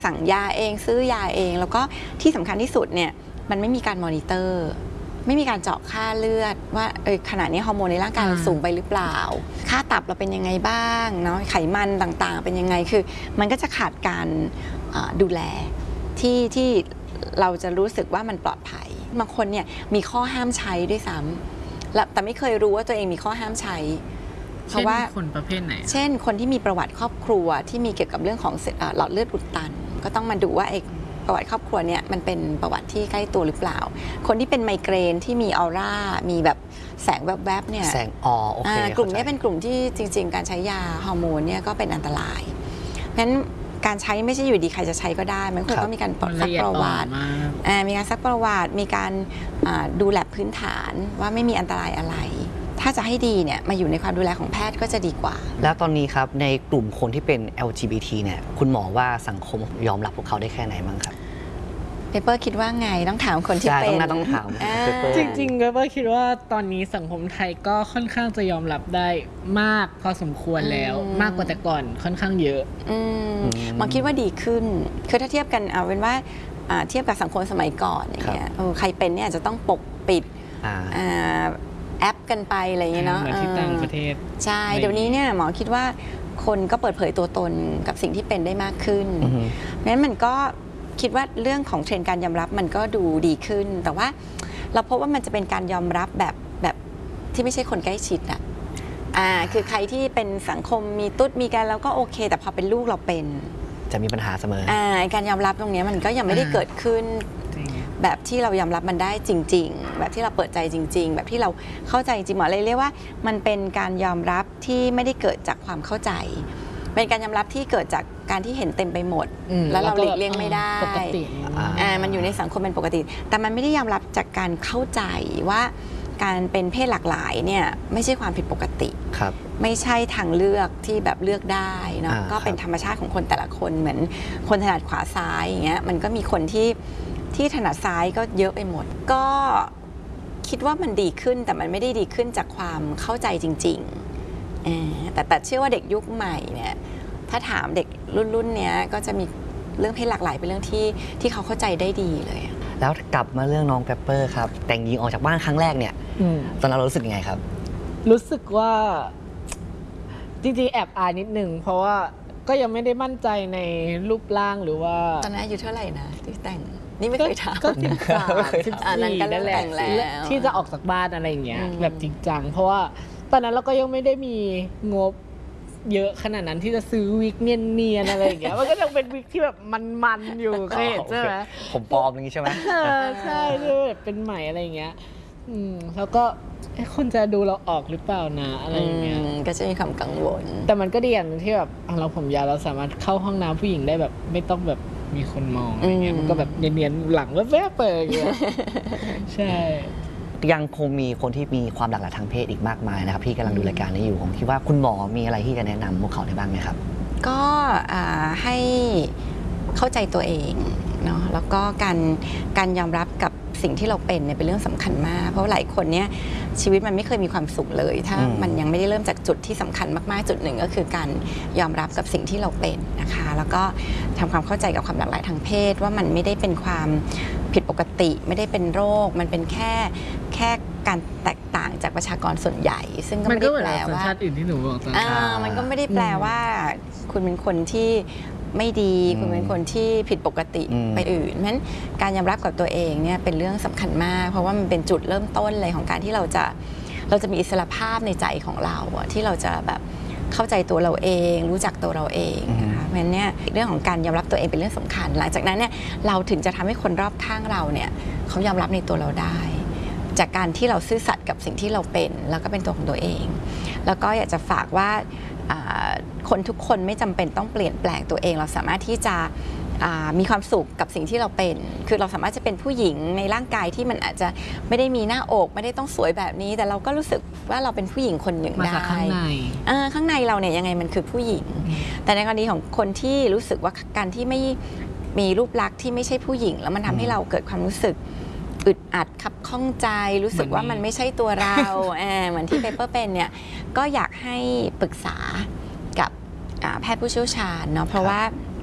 สั่งยาเองซื้อยาเองแล้วก็ที่สำคัญที่สุดเนี่ยมันไม่มีการมอนิเตอร์ไม่มีการเจาะค่าเลือดว่าขณะนี้ฮอร์โมนในร่างกายเราสูงไปหรือเปล่าค่าตับเราเป็นยังไงบ้างเนาะไขมันต่างๆเป็นยังไงคือมันก็จะขาดการดูแลที่เราจะรู้สึกว่ามันปลอดภัยบางคนเนี่ยมีข้อห้ามใช้ด้วยซ้ำแต่ไม่เคยรู้ว่าตัวเองมีข้อห้ามใช้เพราะว่าคนประเภทไหนเช่นคนที่มีประวัติครอบครัวที่มีเกี่ยวกับเรื่องของหลอดเลือดอุดตันก็ต้องมาดูว่าประวัติครอบครัวเนี่ยมันเป็นประวัติที่ใกล้ตัวหรือเปล่าคนที่เป็นไมเกรนที่มีออร่ามีแบบแสงแวบๆเนี่ยแสงโอเคกลุ่มนี้เป็นกลุ่มที่จริงๆการใช้ยาฮอร์โมนเนี่ยก็เป็นอันตรายเพราะฉะนั้นการใช้ไม่ใช่อยู่ดีใครจะใช้ก็ได้มันควรต้องมีการซักประวัติมีการซักประวัติมีการดูแลพื้นฐานว่าไม่มีอันตรายอะไรถ้าจะให้ดีเนี่ยมาอยู่ในความดูแลของแพทย์ก็จะดีกว่าแล้วตอนนี้ครับในกลุ่มคนที่เป็น LGBT เนี่ยคุณหมอว่าสังคมยอมรับพวกเขาได้แค่ไหนบ้างครับเปเปอร์คิดว่าไงต้องถามคนที่เป็นต้องถามจริงๆเปเปอร์คิดว่าตอนนี้สังคมไทยก็ค่อนข้างจะยอมรับได้มากพอสมควรแล้วมากกว่าแต่ก่อนค่อนข้างเยอะมองคิดว่าดีขึ้นคือถ้าเทียบกันเอาเป็นว่าเทียบกับสังคมสมัยก่อนอย่างเงี้ยใครเป็นเนี่ยจะต้องปกปิดแอปกันไปอะไรอย่างเงี้ยเนาะเหมือนที่ต่างประเทศใช่เดี๋ยวนี้เนี่ยหมอคิดว่าคนก็เปิดเผยตัวตนกับสิ่งที่เป็นได้มากขึ้นนั้นมันก็คิดว่าเรื่องของเทรนด์การยอมรับมันก็ดูดีขึ้นแต่ว่าเราพบว่ามันจะเป็นการยอมรับแบบที่ไม่ใช่คนใกล้ชิดคือใครที่เป็นสังคมมีตุ๊ดมีกันแล้วก็โอเคแต่พอเป็นลูกเราเป็นจะมีปัญหาเสมอการยอมรับตรงนี้มันก็ยังไม่ได้เกิดขึ้นแบบที่เรายอมรับมันได้จริงๆแบบที่เราเปิดใจจริงๆแบบที่เราเข้าใจจริงหมอเลยเรียกว่ามันเป็นการยอมรับที่ไม่ได้เกิดจากความเข้าใจเป็นการยอมรับที่เกิดจากการที่เห็นเต็มไปหมดแล้วเราหลีกเลี่ยงไม่ได้มันอยู่ในสังคมเป็นปกติแต่มันไม่ได้ยอมรับจากการเข้าใจว่าการเป็นเพศหลากหลายเนี่ยไม่ใช่ความผิดปกติไม่ใช่ทางเลือกที่แบบเลือกได้เนาะก็เป็นธรรมชาติของคนแต่ละคนเหมือนคนถนัดขวาซ้ายอย่างเงี้ยมันก็มีคนที่ถนัดซ้ายก็เยอะไปหมดก็คิดว่ามันดีขึ้นแต่มันไม่ได้ดีขึ้นจากความเข้าใจจริงๆแต่เชื่อว่าเด็กยุคใหม่เนี่ยถ้าถามเด็กรุ่นเนี้ยก็จะมีเรื่องเพศหลากหลายเป็นเรื่องที่เขาเข้าใจได้ดีเลยแล้วกลับมาเรื่องน้องเปเปอร์ครับแต่งหญิงออกจากบ้านครั้งแรกเนี่ยตอนนั้นเรารู้สึกยังไงครับรู้สึกว่าจริงๆแอบอายนิดนึงเพราะว่าก็ยังไม่ได้มั่นใจในรูปร่างหรือว่าตอนนั้นอายุเท่าไหร่นะที่แต่งนี่ไม่เคยถามก็13นั่นแหละที่จะออกจากบ้านอะไรอย่างเงี้ยแบบจริงจังเพราะว่าตอนนั้นเราก็ยังไม่ได้มีงบเยอะขนาดนั้นที่จะซื้อวิกเนียนๆอะไรอย่างเงี้ยมันก็ยังเป็นวิกที่แบบมันๆอยู่เคยเห็นใช่ไหมผมปลอมอย่างงี้ใช่ไหมใช่ด้วยแบบเป็นใหม่อะไรอย่างเงี้ยแล้วก็คนจะดูเราออกหรือเปล่านะอะไรอย่างเงี้ยก็จะมีความกังวลแต่มันก็ดีอย่างนึงที่แบบเราผมยาวเราสามารถเข้าห้องน้ำผู้หญิงได้แบบไม่ต้องแบบมีคนมองอะไรเงี้ยมันก็แบบเนียนๆหลังแวบๆไปอย่างเงี้ยใช่ยังคงมีคนที่มีความหลากหลายทางเพศอีกมากมายนะครับที่กำลังดูรายการนี้อยู่ผมคิดว่าคุณหมอมีอะไรที่จะแนะนำพวกเขาได้บ้างไหมครับก็ให้เข้าใจตัวเองเนาะแล้วก็การยอมรับกับสิ่งที่เราเป็นเนี่ยเป็นเรื่องสำคัญมากเพราะหลายคนเนี่ยชีวิตมันไม่เคยมีความสุขเลยถ้ามันยังไม่ได้เริ่มจากจุดที่สำคัญมากๆจุดหนึ่งก็คือการยอมรับกับสิ่งที่เราเป็นนะคะแล้วก็ทำความเข้าใจกับความหลากหลายทางเพศว่ามันไม่ได้เป็นความผิดปกติไม่ได้เป็นโรคมันเป็นแค่การแตกต่างจากประชากรส่วนใหญ่ซึ่งก็ไม่ได้แปลว่าสัญชาติอื่นที่หนูบอกมันก็ไม่ได้แปลว่าคุณเป็นคนที่ไม่ดีคุณเป็นคนที่ผิดปกติไปอื่นเพราะฉะนั้นการยอมรับกับตัวเองเนี่ยเป็นเรื่องสำคัญมากเพราะว่ามันเป็นจุดเริ่มต้นเลยของการที่เราจะมีอิสรภาพในใจของเราที่เราจะแบบเข้าใจตัวเราเองรู้จักตัวเราเองนะคะเพราะฉะนั้นเนี่ยเรื่องของการยอมรับตัวเองเป็นเรื่องสำคัญหลังจากนั้นเนี่ยเราถึงจะทำให้คนรอบข้างเราเนี่ยเขายอมรับในตัวเราได้จากการที่เราซื่อสัตย์กับสิ่งที่เราเป็นแล้วก็เป็นตัวของตัวเองแล้วก็อยากจะฝากว่าคนทุกคนไม่จำเป็นต้องเปลี่ยนแปลงตัวเองเราสามารถที่จะมีความสุขกับสิ่งที่เราเป็นคือเราสามารถจะเป็นผู้หญิงในร่างกายที่มันอาจจะไม่ได้มีหน้าอกไม่ได้ต้องสวยแบบนี้แต่เราก็รู้สึกว่าเราเป็นผู้หญิงคนหนึ่งได้ข้างในเราเนี่ยยังไงมันคือผู้หญิงแต่ในกรณีของคนที่รู้สึกว่าการที่ไม่มีรูปลักษณ์ที่ไม่ใช่ผู้หญิงแล้วมันทำให้เราเกิดความรู้สึกอึดอัดขับข้องใจรู้สึกว่ามันไม่ใช่ตัวเราเหมือนที่เปเปอร์เป็นเนี่ยก็อยากให้ปรึกษากับแพทย์ผู้เชี่ยวชาญเนาะเพราะว่า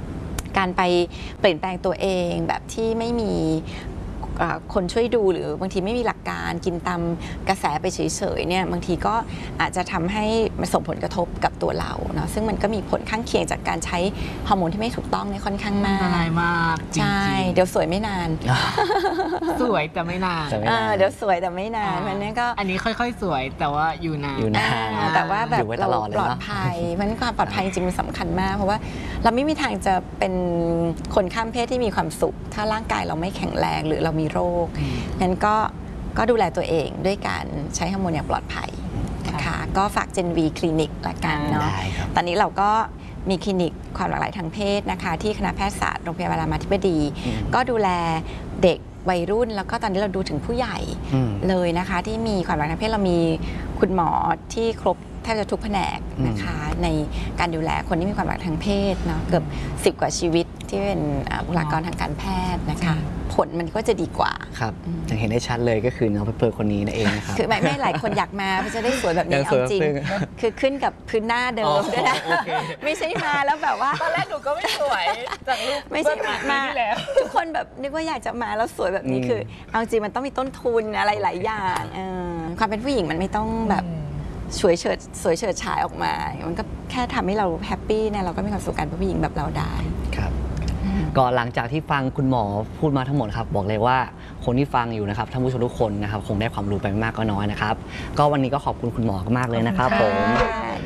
การไปเปลี่ยนแปลงตัวเองแบบที่ไม่มีคนช่วยดูหรือบางทีไม่มีหลักการกินตามกระแสไปเฉยๆเนี่ยบางทีก็อาจจะทำให้มันส่งผลกระทบกับตัวเราเนาะซึ่งมันก็มีผลข้างเคียงจากการใช้ฮอร์โมนที่ไม่ถูกต้องเนี่ยค่อนข้างมากอันตรายมากจริงๆใช่เดี๋ยวสวยไม่นานสวยแต่ไม่นานแต่ไม่นานเดี๋ยวสวยแต่ไม่นานมันนี่ก็อันนี้ค่อยๆสวยแต่ว่าอยู่นานอยู่นานแต่ว่าแบบอยู่ไว้ตเราลอดเลยปลอดเนาะภัยมันความปลอดภัยจริงๆมันสำคัญมาก เพราะว่าเราไม่มีทางจะเป็นคนข้ามเพศที่มีความสุข ถ้าร่างกายเราไม่แข็งแรงหรือเรามีโรคงั้นก็ดูแลตัวเองด้วยการใช้ฮอร์โมนอย่างปลอดภัยนะคะก็ฝาก Gen V คลินิกละกันเนาะได้ครับตอนนี้เราก็มีคลินิกความหลากหลายทางเพศนะคะที่คณะแพทยศาสตร์โรงพยาบาลรามาธิบดี ก็ดูแลเด็กวัยรุ่น แล้วก็ตอนนี้เราดูถึงผู้ใหญ่ เลยนะคะที่มีความหลากหลายทางเพศเรามีคุณหมอที่ครบแทบจะทุกแผนกนะคะในการดูแลคนที่มีความหลากหลายทางเพศเนาะเกือบ10 กว่าชีวิตที่เป็นบุคลากรทางการแพทย์นะคะผลมันก็จะดีกว่าครับจะเห็นได้ชัดเลยก็คือน้องเพอร์คนนี้นั่นเองนะครับคือไม่หลายคนอยากมาเพราะจะได้สวยแบบนี้อยากสเอาวยจริงแบบนึงคือขึ้นกับพื้นหน้าเดิมด้วยนะไม่ใช่มาแล้วแบบว่าตอนแรกหนูก็ไม่สวยจากรูปไม่ใช่มาทุกคนแบบนึกว่าอยากจะมาแล้วสวยแบบนี้คือเอาจริงมันต้องมีต้นทุนอะไรหลายอย่างความเป็นผู้หญิงมันไม่ต้องแบบสวยเฉิดฉายออกมามันก็แค่ทำให้เราแฮปปี้เนี่ยเราก็มีความสุขกันเป็นผู้หญิงแบบเราได้ครับก็หลังจากที่ฟังคุณหมอพูดมาทั้งหมดครับบอกเลยว่าคนที่ฟังอยู่นะครับท่านผู้ชมทุกคนนะครับคงได้ความรู้ไปไม่มากก็น้อยนะครับก็วันนี้ก็ขอบคุณคุณหมอมากเลยนะครับผม